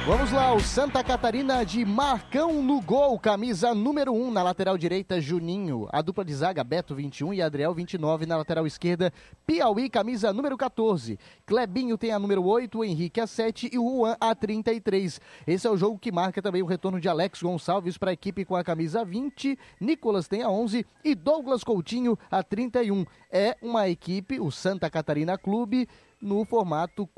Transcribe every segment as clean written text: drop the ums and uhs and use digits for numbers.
Vamos lá, o Santa Catarina de Marcão no gol, camisa número 1 na lateral direita, Juninho. A dupla de zaga, Beto 21 e Adriel 29 na lateral esquerda, Piauí, camisa número 14. Clebinho tem a número 8, o Henrique a 7 e o Juan a 33. Esse é o jogo que marca também o retorno de Alex Gonçalves para a equipe com a camisa 20. Nicolas tem a 11 e Douglas Coutinho a 31. É uma equipe, o Santa Catarina Clube, no formato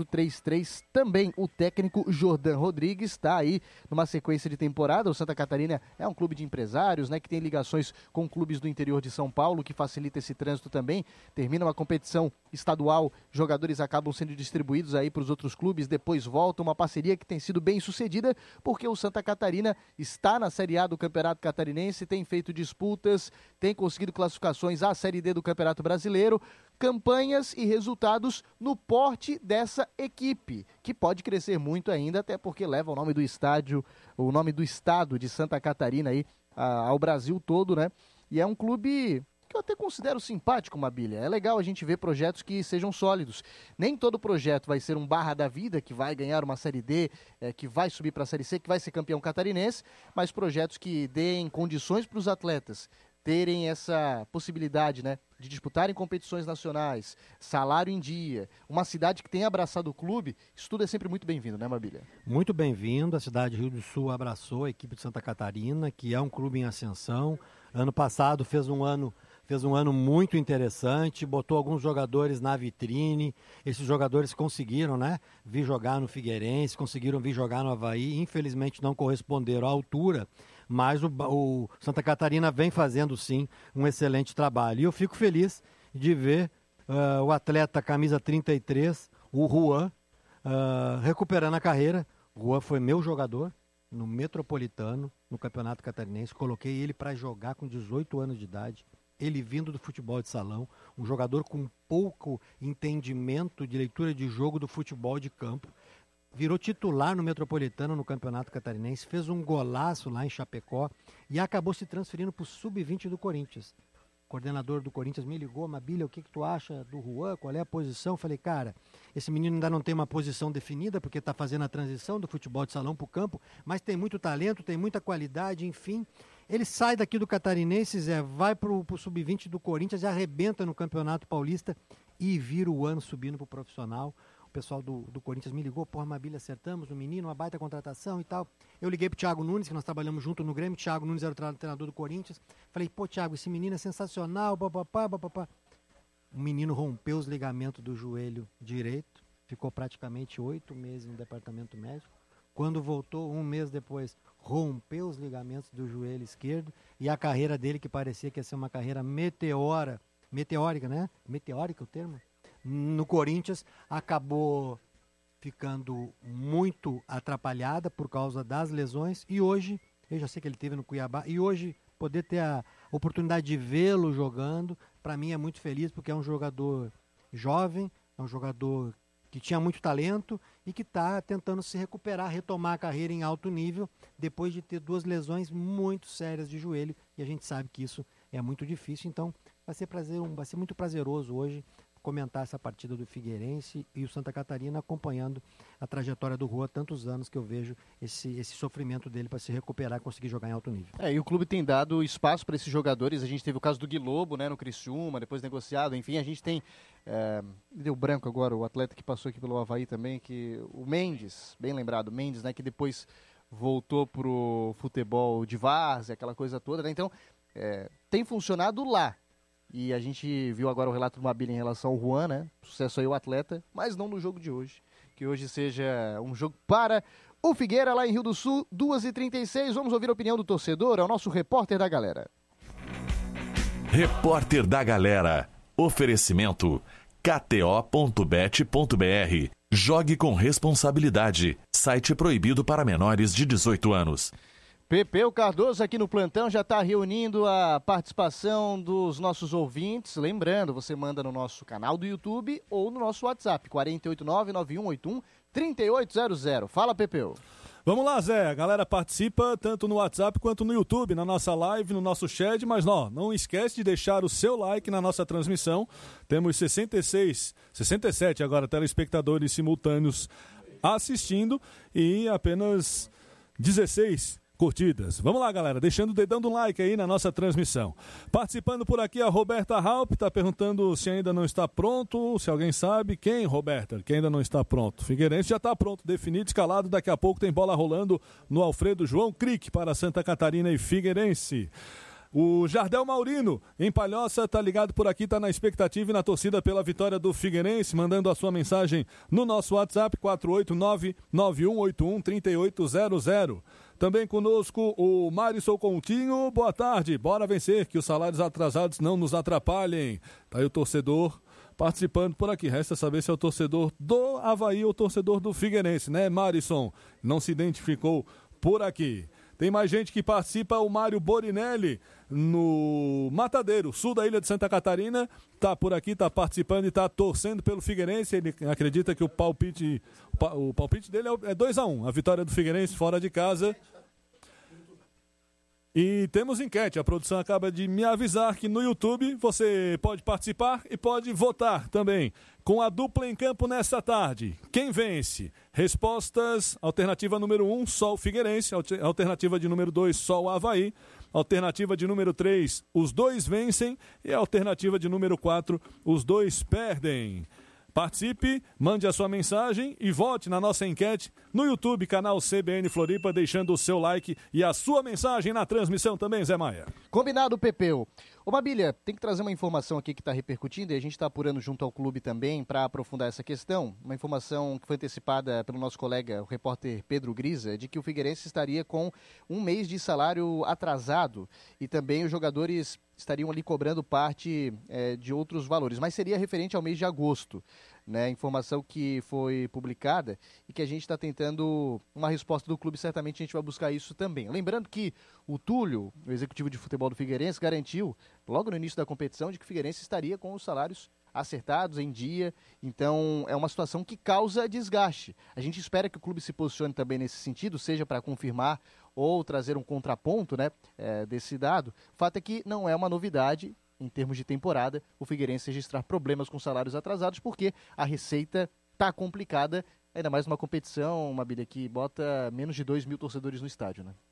4-3-3 também. O técnico Jordan Rodrigues está aí numa sequência de temporada. O Santa Catarina é um clube de empresários, né, que tem ligações com clubes do interior de São Paulo, que facilita esse trânsito também. Termina uma competição estadual, jogadores acabam sendo distribuídos aí para os outros clubes, depois volta, uma parceria que tem sido bem sucedida, porque o Santa Catarina está na Série A do Campeonato Catarinense, tem feito disputas, tem conseguido classificações à Série D do Campeonato Brasileiro, campanhas e resultados no porte dessa equipe, que pode crescer muito ainda, até porque leva o nome do estádio, o nome do estado de Santa Catarina aí ao Brasil todo, né? E é um clube que eu até considero simpático, Mabília. É legal a gente ver projetos que sejam sólidos. Nem todo projeto vai ser um Barra da Vida, que vai ganhar uma Série D, que vai subir para a Série C, que vai ser campeão catarinense, mas projetos que deem condições para os atletas terem essa possibilidade, né, de disputarem competições nacionais, salário em dia, uma cidade que tem abraçado o clube, isso tudo é sempre muito bem-vindo, né, Mabília? Muito bem-vindo, a cidade de Rio do Sul abraçou a equipe de Santa Catarina, que é um clube em ascensão. Ano passado fez um ano muito interessante, botou alguns jogadores na vitrine, esses jogadores conseguiram, né, vir jogar no Figueirense, conseguiram vir jogar no Avaí, infelizmente não corresponderam à altura, mas o Santa Catarina vem fazendo sim um excelente trabalho. E eu fico feliz de ver o atleta camisa 33, o Juan, recuperando a carreira. O Juan foi meu jogador no Metropolitano, no Campeonato Catarinense, coloquei ele para jogar com 18 anos de idade. Ele vindo do futebol de salão, um jogador com pouco entendimento de leitura de jogo do futebol de campo, virou titular no Metropolitano no Campeonato Catarinense, fez um golaço lá em Chapecó e acabou se transferindo para o Sub-20 do Corinthians. O coordenador do Corinthians me ligou: Mabília, o que tu acha do Juan? Qual é a posição? Falei, cara, esse menino ainda não tem uma posição definida porque está fazendo a transição do futebol de salão para o campo, mas tem muito talento, tem muita qualidade, enfim. Ele sai daqui do Catarinense, Zé, vai para o Sub-20 do Corinthians e arrebenta no Campeonato Paulista e vira o ano subindo para o profissional. O pessoal do Corinthians me ligou: porra, Mabília, acertamos o menino, uma baita contratação e tal. Eu liguei pro Thiago Nunes, que nós trabalhamos junto no Grêmio. Thiago Nunes era o treinador do Corinthians. Falei, pô, Thiago, esse menino é sensacional, papapá. O menino rompeu os ligamentos do joelho direito, ficou praticamente 8 meses no departamento médico. Quando voltou, 1 mês depois, rompeu os ligamentos do joelho esquerdo e a carreira dele, que parecia que ia ser uma carreira meteórica, né? Meteórica o termo? No Corinthians, acabou ficando muito atrapalhada por causa das lesões e hoje, eu já sei que ele teve no Cuiabá, e hoje poder ter a oportunidade de vê-lo jogando, para mim é muito feliz, porque é um jogador jovem, é um jogador que tinha muito talento e que está tentando se recuperar, retomar a carreira em alto nível, depois de ter 2 lesões muito sérias de joelho, e a gente sabe que isso é muito difícil, então vai ser muito prazeroso hoje comentar essa partida do Figueirense e o Santa Catarina acompanhando a trajetória do Juan há tantos anos que eu vejo esse sofrimento dele para se recuperar e conseguir jogar em alto nível. E o clube tem dado espaço para esses jogadores. A gente teve o caso do Guilobo, né, no Criciúma, depois negociado, enfim, a gente tem deu branco agora o atleta que passou aqui pelo Avaí também, que o Mendes, bem lembrado, Mendes, né, que depois voltou pro futebol de várzea, aquela coisa toda, né? Então tem funcionado lá. E a gente viu agora o relato do Mabília em relação ao Juan, né? Sucesso aí o atleta, mas não no jogo de hoje. Que hoje seja um jogo para o Figueira, lá em Rio do Sul, 2h36. Vamos ouvir a opinião do torcedor, é o nosso repórter da galera. Repórter da galera. Oferecimento kto.bet.br. Jogue com responsabilidade. Site proibido para menores de 18 anos. Pepeu Cardoso aqui no plantão já está reunindo a participação dos nossos ouvintes. Lembrando, você manda no nosso canal do YouTube ou no nosso WhatsApp, 489-9181-3800. Fala, Pepeu. Vamos lá, Zé. A galera participa tanto no WhatsApp quanto no YouTube, na nossa live, no nosso chat. Mas não esquece de deixar o seu like na nossa transmissão. Temos 67 agora telespectadores simultâneos assistindo e apenas 16 curtidas. Vamos lá, galera, deixando o dedão do like aí na nossa transmissão. Participando por aqui a Roberta Halp, está perguntando se ainda não está pronto, se alguém sabe. Quem, Roberta? Quem ainda não está pronto? Figueirense já está pronto, definido, escalado. Daqui a pouco tem bola rolando no Alfredo João Crick para Santa Catarina e Figueirense. O Jardel Maurino, em Palhoça, tá ligado por aqui, tá na expectativa e na torcida pela vitória do Figueirense, mandando a sua mensagem no nosso WhatsApp, 489-9181-3800. Também conosco o Marisol Coutinho, boa tarde, bora vencer, que os salários atrasados não nos atrapalhem. Tá aí o torcedor participando por aqui, resta saber se é o torcedor do Avaí ou o torcedor do Figueirense, né, Marisol? Não se identificou por aqui. Tem mais gente que participa, o Mário Borinelli, no Matadeiro, sul da ilha de Santa Catarina, tá por aqui, tá participando e tá torcendo pelo Figueirense. Ele acredita que o palpite dele é 2-1, a vitória do Figueirense fora de casa. E temos enquete, a produção acaba de me avisar que no YouTube você pode participar e pode votar também. Com a dupla em campo nesta tarde, quem vence? Respostas, alternativa número 1, só o Figueirense, alternativa de número 2, só o Avaí, alternativa de número 3, os dois vencem e a alternativa de número 4, os dois perdem. Participe, mande a sua mensagem e vote na nossa enquete no YouTube, canal CBN Floripa, deixando o seu like e a sua mensagem na transmissão também, Zé Maia. Combinado, Pepeu. Ô, Mabilha, tem que trazer uma informação aqui que está repercutindo e a gente está apurando junto ao clube também para aprofundar essa questão. Uma informação que foi antecipada pelo nosso colega, o repórter Pedro Grisa, de que o Figueirense estaria com um mês de salário atrasado e também os jogadores estariam ali cobrando parte de outros valores, mas seria referente ao mês de agosto, né? Informação que foi publicada e que a gente está tentando uma resposta do clube, certamente a gente vai buscar isso também. Lembrando que o Túlio, o executivo de futebol do Figueirense, garantiu logo no início da competição de que o Figueirense estaria com os salários acertados, em dia, então é uma situação que causa desgaste. A gente espera que o clube se posicione também nesse sentido, seja para confirmar ou trazer um contraponto, né, desse dado. O fato é que não é uma novidade, em termos de temporada, o Figueirense registrar problemas com salários atrasados, porque a receita está complicada, ainda mais numa competição, uma bilha que bota menos de 2 mil torcedores no estádio, né?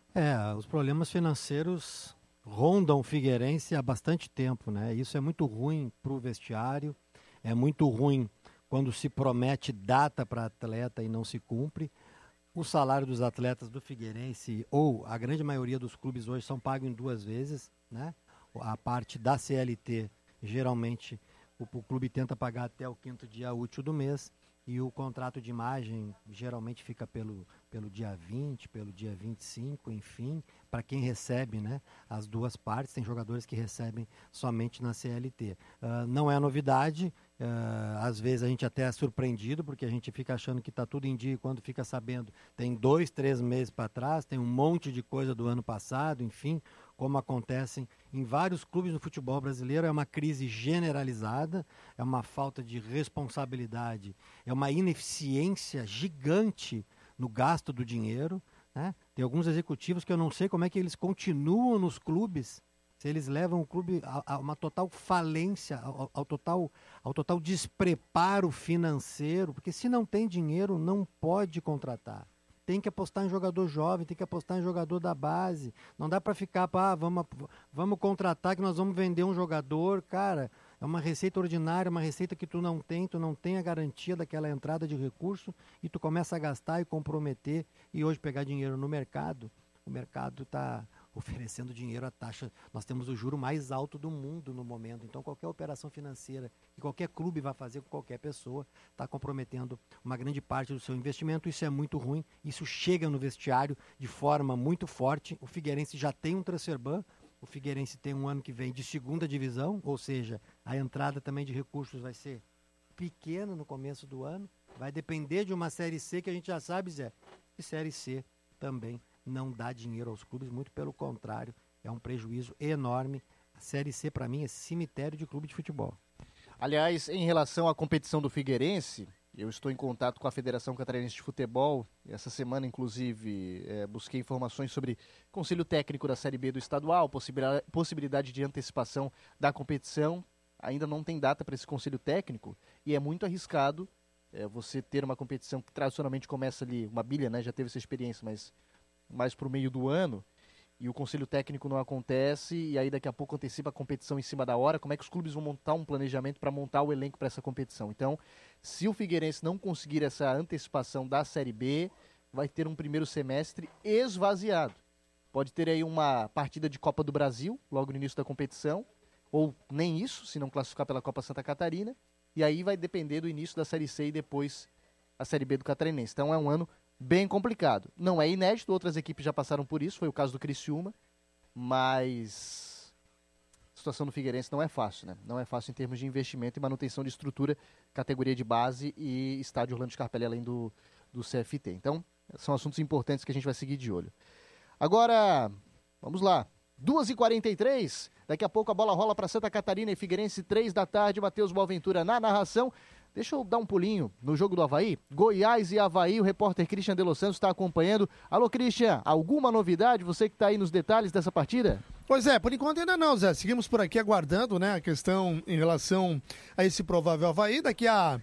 Os problemas financeiros rondam o Figueirense há bastante tempo, né? Isso é muito ruim para o vestiário, é muito ruim quando se promete data para atleta e não se cumpre. O salário dos atletas do Figueirense, ou a grande maioria dos clubes hoje, são pagos em 2 vezes, né? A parte da CLT, geralmente, o clube tenta pagar até o 5º dia útil do mês, e o contrato de imagem geralmente fica pelo dia 20, pelo dia 25, enfim, para quem recebe, né, as duas partes. Tem jogadores que recebem somente na CLT. Não é novidade, às vezes a gente até é surpreendido, porque a gente fica achando que está tudo em dia e quando fica sabendo tem 2, 3 meses para trás, tem um monte de coisa do ano passado, enfim, como acontecem em vários clubes do futebol brasileiro. É uma crise generalizada, é uma falta de responsabilidade, é uma ineficiência gigante no gasto do dinheiro, né? Tem alguns executivos que eu não sei como é que eles continuam nos clubes, se eles levam o clube a uma total falência, ao total despreparo financeiro, porque se não tem dinheiro, não pode contratar. Tem que apostar em jogador jovem, tem que apostar em jogador da base. Não dá para ficar, vamos contratar que nós vamos vender um jogador. Cara, é uma receita ordinária, uma receita que tu não tem a garantia daquela entrada de recurso e tu começa a gastar e comprometer e hoje pegar dinheiro no mercado. O mercado está oferecendo dinheiro à taxa. Nós temos o juro mais alto do mundo no momento. Então, qualquer operação financeira que qualquer clube vai fazer com qualquer pessoa está comprometendo uma grande parte do seu investimento. Isso é muito ruim. Isso chega no vestiário de forma muito forte. O Figueirense já tem um transfer ban. O Figueirense tem um ano que vem de 2ª divisão, ou seja, a entrada também de recursos vai ser pequena no começo do ano. Vai depender de uma Série C que a gente já sabe, Zé, que Série C também não dá dinheiro aos clubes, muito pelo contrário, é um prejuízo enorme. A Série C, para mim, é cemitério de clube de futebol. Aliás, em relação à competição do Figueirense, eu estou em contato com a Federação Catarinense de Futebol. Essa semana, inclusive, busquei informações sobre conselho técnico da Série B do estadual, possibilidade de antecipação da competição. Ainda não tem data para esse conselho técnico e é muito arriscado você ter uma competição que tradicionalmente começa ali, uma bilha, né, já teve essa experiência, mas mais para o meio do ano, e o conselho técnico não acontece, e aí daqui a pouco antecipa a competição em cima da hora, como é que os clubes vão montar um planejamento para montar o elenco para essa competição? Então, se o Figueirense não conseguir essa antecipação da Série B, vai ter um primeiro semestre esvaziado. Pode ter aí uma partida de Copa do Brasil, logo no início da competição, ou nem isso, se não classificar pela Copa Santa Catarina, e aí vai depender do início da Série C e depois a Série B do Catarinense. Então é um ano bem complicado. Não é inédito, outras equipes já passaram por isso, foi o caso do Criciúma, mas a situação do Figueirense não é fácil, né? Não é fácil em termos de investimento e manutenção de estrutura, categoria de base e estádio Orlando Scarpelli, além do CFT. Então, são assuntos importantes que a gente vai seguir de olho. Agora, vamos lá. 2h43, daqui a pouco a bola rola para Santa Catarina e Figueirense, 3 da tarde, Matheus Boaventura na narração. Deixa eu dar um pulinho no jogo do Avaí. Goiás e Avaí, o repórter Christian de Los Santos está acompanhando. Alô, Christian, alguma novidade? Você que está aí nos detalhes dessa partida? Pois é, por enquanto ainda não, Zé. Seguimos por aqui aguardando, né, a questão em relação a esse provável Avaí. Daqui a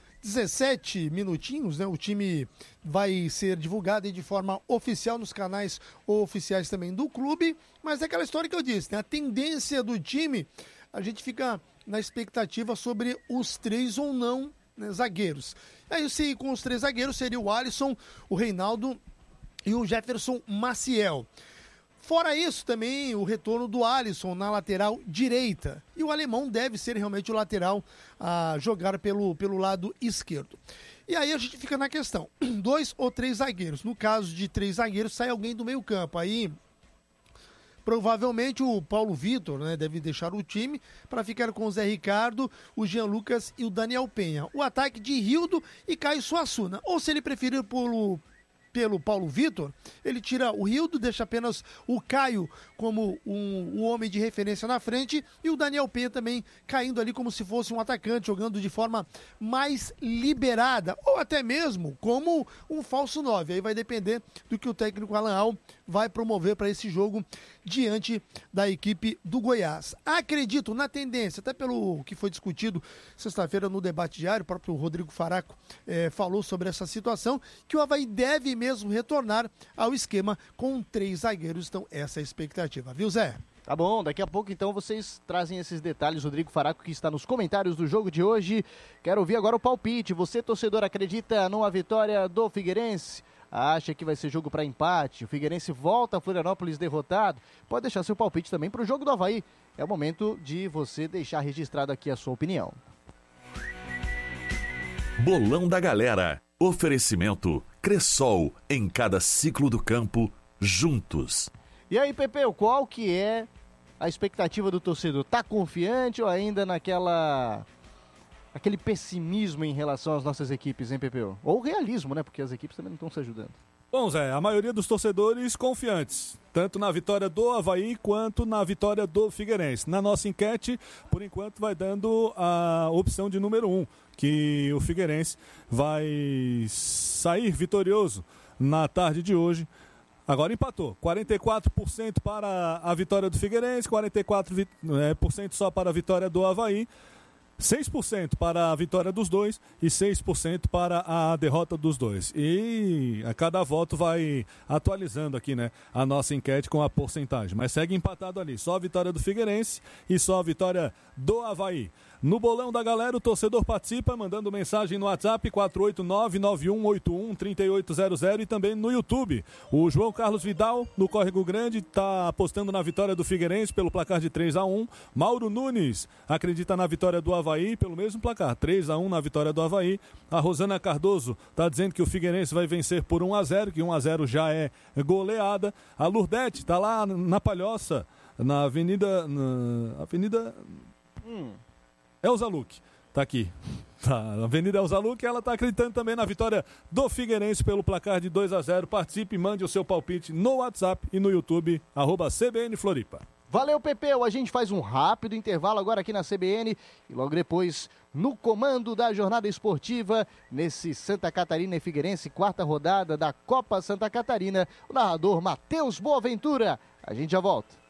17 minutinhos, né, o time vai ser divulgado aí de forma oficial nos canais oficiais também do clube, mas é aquela história que eu disse, né, a tendência do time, a gente fica na expectativa sobre os 3 ou não, né, zagueiros. Aí se com os 3 zagueiros seria o Alisson, o Reinaldo e o Jefferson Maciel. Fora isso, também o retorno do Alisson na lateral direita. E o alemão deve ser realmente o lateral a jogar pelo lado esquerdo. E aí a gente fica na questão, 2 ou 3 zagueiros. No caso de 3 zagueiros, sai alguém do meio campo. Aí, provavelmente o Paulo Vitor, né, deve deixar o time para ficar com o Zé Ricardo, o Jean Lucas e o Daniel Penha. O ataque de Rildo e Caio Suassuna. Ou se ele preferir pelo Paulo Vitor, ele tira o Rildo, deixa apenas o Caio como um homem de referência na frente e o Daniel Penha também caindo ali como se fosse um atacante, jogando de forma mais liberada, ou até mesmo como um falso 9. Aí vai depender do que o técnico Alan Al vai promover para esse jogo diante da equipe do Goiás. Acredito na tendência, até pelo que foi discutido sexta-feira no debate diário, o próprio Rodrigo Faraco falou sobre essa situação, que o Avaí deve mesmo retornar ao esquema com 3 zagueiros. Então essa é a expectativa, viu, Zé? Tá bom, daqui a pouco então vocês trazem esses detalhes, Rodrigo Faraco, que está nos comentários do jogo de hoje. Quero ouvir agora o palpite. Você, torcedor, acredita numa vitória do Figueirense? Acha que vai ser jogo para empate? O Figueirense volta a Florianópolis derrotado? Pode deixar seu palpite também para o jogo do Avaí. É o momento de você deixar registrado aqui a sua opinião. Bolão da Galera. Oferecimento Cressol, em cada ciclo do campo, juntos. E aí, Pepeu, qual que é a expectativa do torcedor? Tá confiante ou ainda aquele pessimismo em relação às nossas equipes, hein, Pepeu? Ou realismo, né? Porque as equipes também não estão se ajudando. Bom, Zé, a maioria dos torcedores confiantes, tanto na vitória do Avaí quanto na vitória do Figueirense. Na nossa enquete, por enquanto, vai dando a opção de número 1, que o Figueirense vai sair vitorioso na tarde de hoje. Agora empatou, 44% para a vitória do Figueirense, 44% só para a vitória do Avaí, 6% para a vitória dos dois e 6% para a derrota dos dois. E a cada voto vai atualizando aqui, né, a nossa enquete com a porcentagem. Mas segue empatado ali, só a vitória do Figueirense e só a vitória do Avaí. No bolão da galera, o torcedor participa mandando mensagem no WhatsApp 489-9181-3800 e também no YouTube. O João Carlos Vidal, no Córrego Grande, está apostando na vitória do Figueirense pelo placar de 3-1. Mauro Nunes acredita na vitória do Avaí pelo mesmo placar, 3-1 na vitória do Avaí. A Rosana Cardoso está dizendo que o Figueirense vai vencer por 1-0, que 1-0 já é goleada. A Lurdete está lá na Palhoça, na Avenida... Elza Luque, tá aqui. Tá, Avenida Elza Luque, ela tá acreditando também na vitória do Figueirense pelo placar de 2-0. Participe e mande o seu palpite no WhatsApp e no YouTube, @CBN Floripa. Valeu, Pepeu. A gente faz um rápido intervalo agora aqui na CBN e logo depois, no comando da jornada esportiva, nesse Santa Catarina e Figueirense, 4ª rodada da Copa Santa Catarina, o narrador Matheus Boaventura. A gente já volta.